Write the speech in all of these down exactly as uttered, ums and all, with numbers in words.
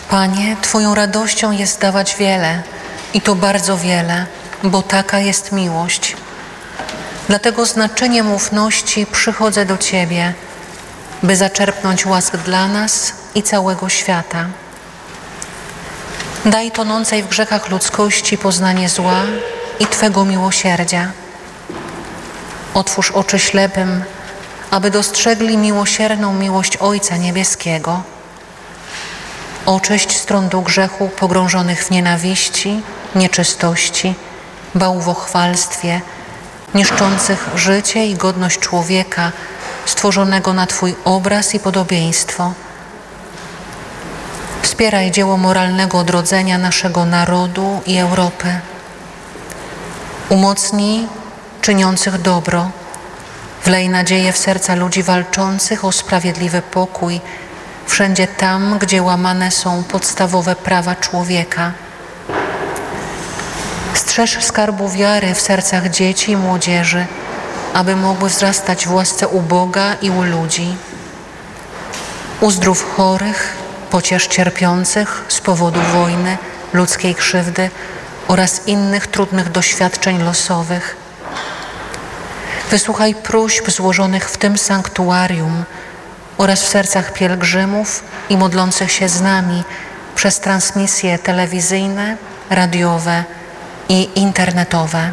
Panie, Twoją radością jest dawać wiele i to bardzo wiele, bo taka jest miłość. Dlatego znaczeniem ufności przychodzę do Ciebie, by zaczerpnąć łask dla nas i całego świata. Daj tonącej w grzechach ludzkości poznanie zła i Twego miłosierdzia. Otwórz oczy ślepym, aby dostrzegli miłosierną miłość Ojca Niebieskiego. Oczyść z trądu grzechu pogrążonych w nienawiści, nieczystości, bałwochwalstwie, niszczących życie i godność człowieka stworzonego na Twój obraz i podobieństwo. Wspieraj dzieło moralnego odrodzenia naszego narodu i Europy. Umocnij czyniących dobro. Wlej nadzieję w serca ludzi walczących o sprawiedliwy pokój wszędzie tam, gdzie łamane są podstawowe prawa człowieka. Strzeż skarbu wiary w sercach dzieci i młodzieży, aby mogły wzrastać w łasce u Boga i u ludzi. Uzdrów chorych, pociesz cierpiących z powodu wojny, ludzkiej krzywdy oraz innych trudnych doświadczeń losowych. Wysłuchaj próśb złożonych w tym sanktuarium oraz w sercach pielgrzymów i modlących się z nami przez transmisje telewizyjne, radiowe i internetowe.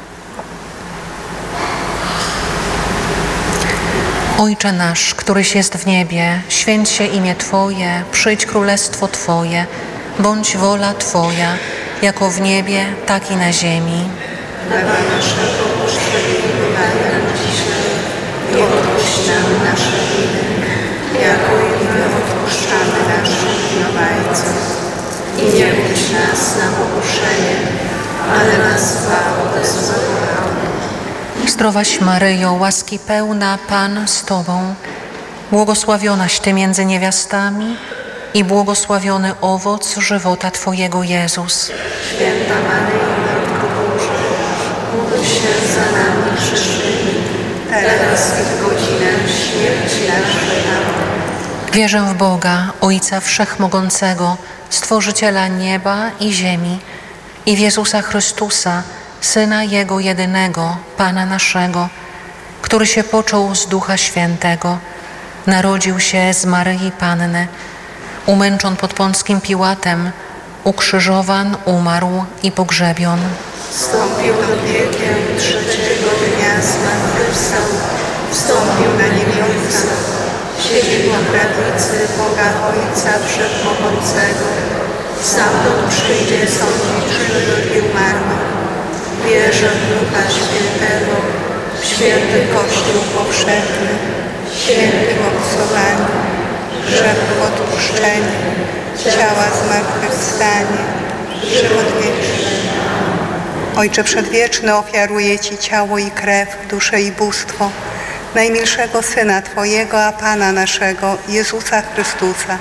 Ojcze nasz, któryś jest w niebie, święć się imię Twoje, przyjdź królestwo Twoje, bądź wola Twoja, jako w niebie, tak i na ziemi. Chleba naszego powszedniego daj nam dzisiaj i odpuść nam nasze winy, jako i my odpuszczamy naszym winowajcom. I nie wódź nas na pokuszenie, ale nas zbaw ode złego. Zdrowaś Maryjo, łaski pełna, Pan z Tobą, błogosławionaś Ty między niewiastami i błogosławiony owoc żywota Twojego, Jezus. Święta Maryjo, Matko Boża, módl się za nami grzesznymi, teraz i w godzinę śmierci naszej. Amen. Wierzę w Boga, Ojca Wszechmogącego, Stworzyciela nieba i ziemi, i w Jezusa Chrystusa, Syna Jego jedynego, Pana naszego, który się począł z Ducha Świętego, narodził się z Maryi Panny, umęczon pod Pąckim Piłatem, ukrzyżowan, umarł i pogrzebion. Wstąpił do piekieł, trzeciego dnia zmartwychwstał, wstąpił na niebiosa, siedzi po prawicy Boga Ojca Wszechmogącego, stamtąd przyjdzie sądzić żywych i umarłych. Wierzę w Ducha Świętego, w święty Kościół powszechny, świętym obcowanie, grzechów odpuszczenie, ciała zmartwychwstanie, żywot wieczny. Ojcze Przedwieczny, ofiaruję Ci ciało i krew, duszę i bóstwo najmilszego Syna Twojego, a Pana naszego, Jezusa Chrystusa.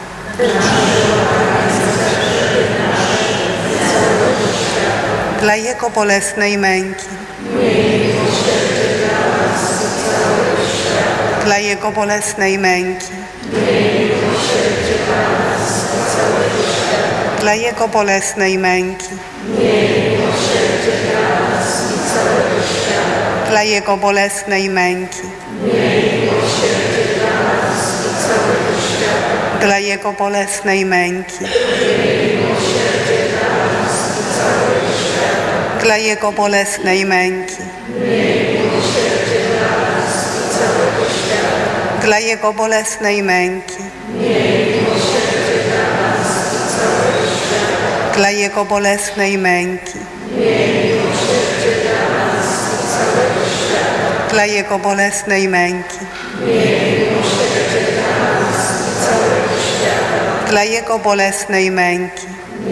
Dla Jego bolesnej męki, dla Jego bolesnej męki, dla Jego bolesnej męki, dla Jego bolesnej męki, dla Jego bolesnej męki, dla Jego bolesnej męki, dla Jego bolesnej męki, dla Jego bolesnej męki, dla Jego bolesnej męki, dla Jego bolesnej męki,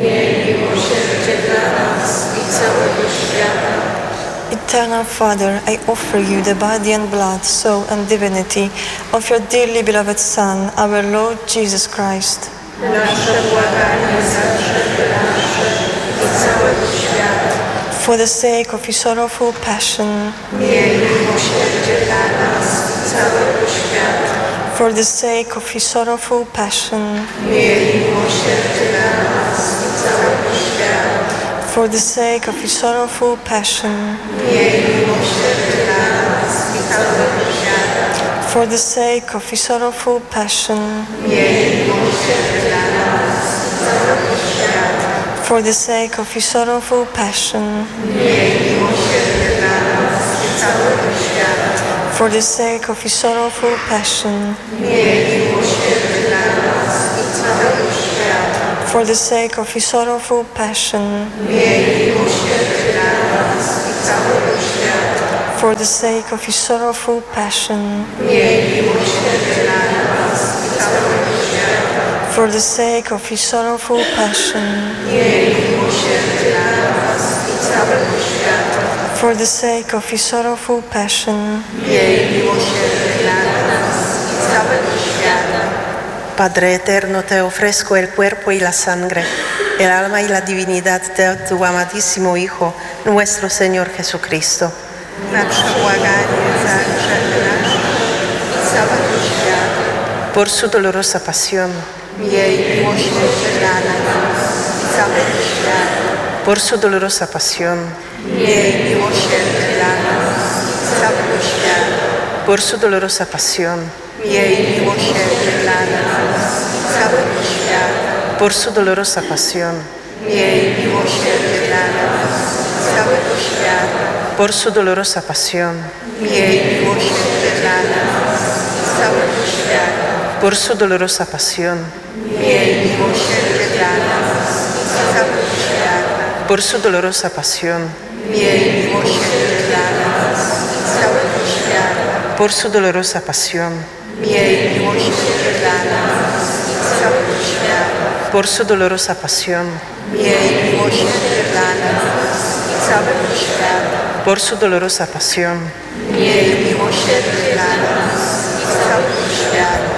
Eternal Father, I offer you the body and blood, soul and divinity of your dearly beloved Son, our Lord Jesus Christ. nasze błaganie za grzechy nasze i całego świata. For the sake of his sorrowful passion, Miej miłosierdzie dla nas i całego świata. For the sake of his sorrowful passion. Miej miłosierdzie dla nas i całego świata. For the sake of his sorrowful passion. Miej miłosierdzie dla nas i całego świata. For the sake of his sorrowful passion. Miej miłosierdzie dla nas i całego świata. For the sake of his sorrowful passion. Miej miłosierdzie dla nas i całego świata. For the sake of his sorrowful passion. Miej miłosierdzie dla nas i całego świata. For the sake of his sorrowful passion. Miej miłosierdzie dla nas i całego świata. For the sake of his sorrowful passion. Miej miłosierdzie dla nas i całego świata. For the sake of his sorrowful passion. Miej miłosierdzie dla nas i całego świata. For the sake of his sorrowful passion. Miej miłosierdzie dla nas i całego świata. Padre eterno, te ofrezco el cuerpo y la sangre, el alma y la divinidad de tu amadísimo Hijo, nuestro Señor Jesucristo. Na przebłaganie za grzechy nasze i całego świata. Por su dolorosa pasión, Miej miłosierdzie dla nas i całego świata. por su dolorosa pasión, Miej miłosierdzie dla nas i całego świata. por su dolorosa pasión, Miej miłosierdzie dla nas i całego świata. por su dolorosa pasión, Miej miłosierdzie dla nas i całego świata. por su dolorosa pasión, Miej miłosierdzie dla nas i całego świata. por su dolorosa pasión, Miej miłosierdzie dla nas i całego świata. por su dolorosa pasión, Miej miłosierdzie dla nas i całego świata. por su dolorosa pasión, Miej miłosierdzie dla nas i całego świata. por su dolorosa pasión, Miej miłosierdzie dla nas i całego świata. por su dolorosa pasión, Miej miłosierdzie dla nas i całego świata.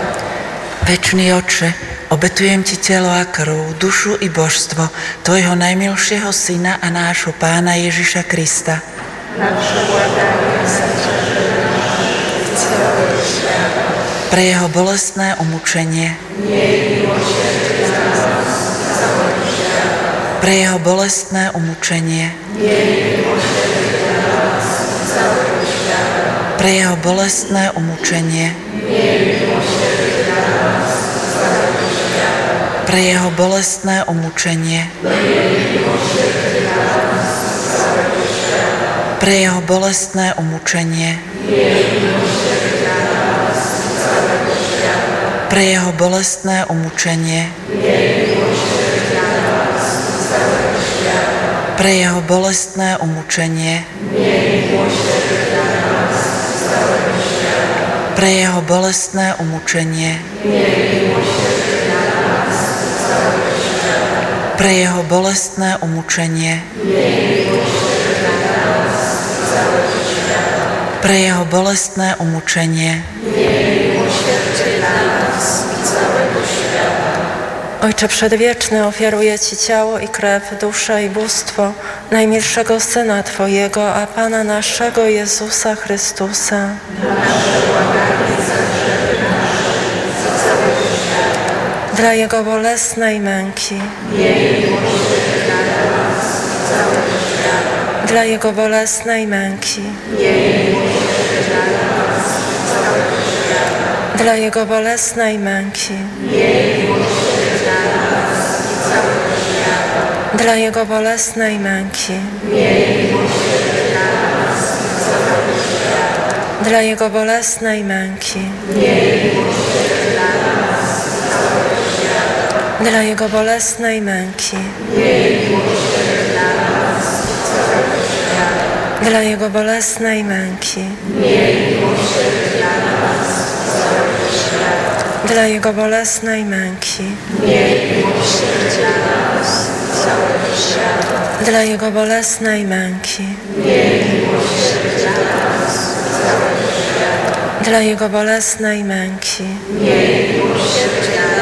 Večný Otče, obetujem Ti telo a krv, dušu i božstvo Tvojho najmilšieho Syna a nášho Pána Ježiša Krista. Na przebłaganie za grzechy nasze i całego świata. Pre Jeho bolestné umučenie. Miej miłosierdzie dla nas i całego świata. Pre Jeho bolestné umučenie. Miej miłosierdzie dla nas i całego świata. Pre Jeho bolestné umučenie. Miej miłosierdzie dla nas i całego świata. Pre Jeho bolestné umučenie. Miej miłosierdzie dla nas i całego świata. Pre Jeho bolestné umučenie. Miej miłosierdzie dla nas i całego świata. Pre Jeho bolestné umučenie. Miej miłosierdzie dla nas i całego świata. Pre Jeho bolestné umučenie. Miej miłosierdzie dla nas i całego świata. Pre Jeho bolestné umučenie. Miej miłosierdzie dla nas i całego świata. Pre Jeho bolestné umučenie. Miej miłosierdzie dla nas i całego świata. Pre Jeho bolestné umučenie. Miej miłosierdzie dla nas i całego świata. Ojcze Przedwieczny, ofiaruję Ci ciało i krew, duszę i bóstwo najmilszego Syna Twojego, a Pana naszego Jezusa Chrystusa. Na przebłaganie za grzechy nasze i całego świata. Dla Jego bolesnej męki, Miej miłosierdzie dla nas i całego świata. dla Jego bolesnej męki, Miej miłosierdzie dla nas i całego świata. dla Jego bolesnej męki, Miej miłosierdzie dla nas i całego świata. dla Jego bolesnej męki, Miej miłosierdzie dla nas i całego świata. dla Jego bolesnej męki, Miej miłosierdzie dla nas i całego świata. dla Jego bolesnej męki, Miej miłosierdzie dla nas i całego świata. dla Jego bolesnej męki, Miej miłosierdzie dla nas i całego świata. dla Jego bolesnej męki, Miej miłosierdzie dla nas i całego świata. dla Jego bolesnej męki, Miej miłosierdzie dla nas i całego świata. dla Jego bolesnej męki, Miej miłosierdzie dla